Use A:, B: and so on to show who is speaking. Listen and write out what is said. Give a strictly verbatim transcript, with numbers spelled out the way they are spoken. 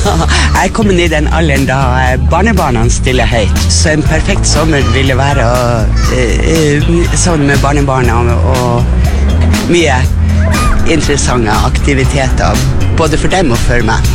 A: jeg er kommet i den alderen da barnebarna stiller høyt, så en perfekt sommer ville være uh, sånn med barnebarna og mye interessante aktiviteter, både for dem og for meg.